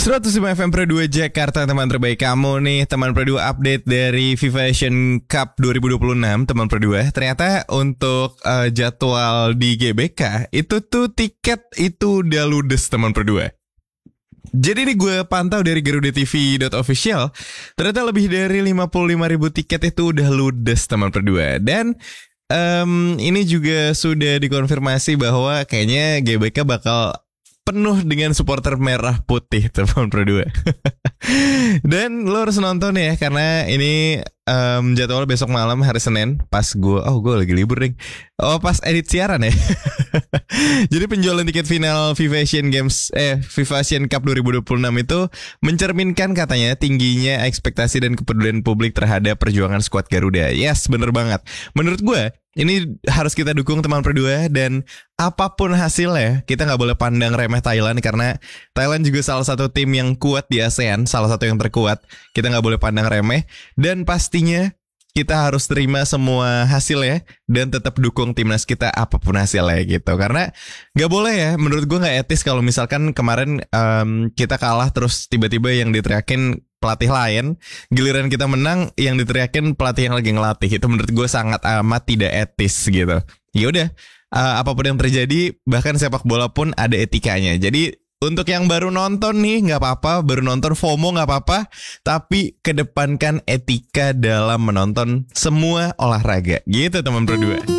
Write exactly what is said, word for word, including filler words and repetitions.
seratus lima F M Pro dua Jakarta, teman terbaik kamu nih. Teman Pro dua update dari FIFA Asian Cup dua ribu dua puluh enam. Teman Pro dua, ternyata untuk uh, jadwal di G B K itu tuh tiket itu udah ludes, teman Pro dua. Jadi ini gue pantau dari garuda t v dot official, ternyata lebih dari lima puluh lima ribu tiket itu udah ludes, teman Pro dua. Dan um, ini juga sudah dikonfirmasi bahwa kayaknya G B K bakal penuh dengan supporter merah putih, teman Pro dua. Dan lo harus nonton ya, karena ini um, jadwal besok malam hari Senin. Pas gue, oh gue lagi libur nih. Oh pas edit siaran ya. Jadi penjualan tiket final FIFA Asian Games Eh FIFA Asian Cup dua ribu dua puluh enam itu mencerminkan katanya tingginya ekspektasi dan kepedulian publik terhadap perjuangan skuad Garuda. Yes, bener banget. Menurut gue ini harus kita dukung, teman Pro dua. Dan apapun hasilnya, kita gak boleh pandang remeh Thailand, karena Thailand juga salah satu tim yang kuat di ASEAN, salah satu yang terkuat. Kita gak boleh pandang remeh. Dan pastinya kita harus terima semua hasilnya dan tetap dukung timnas kita apapun hasilnya gitu. Karena gak boleh ya, menurut gue gak etis kalau misalkan kemarin um, kita kalah terus tiba-tiba yang diteriakin pelatih lain, giliran kita menang yang diteriakin pelatih yang lagi ngelatih. Itu menurut gue sangat amat tidak etis gitu. Ya udah, uh, apapun yang terjadi, bahkan sepak bola pun ada etikanya. Jadi untuk yang baru nonton nih nggak apa-apa, baru nonton FOMO nggak apa-apa, tapi kedepankan etika dalam menonton semua olahraga gitu, teman Pro dua.